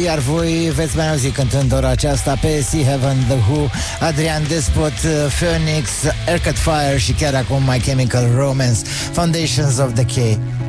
iar voi veți mai auzi cântând ora aceasta pe Sea Heaven, The Who, Adrian Despot, Phoenix, Arcade Fire și chiar acum My Chemical Romance, Foundations of Decay.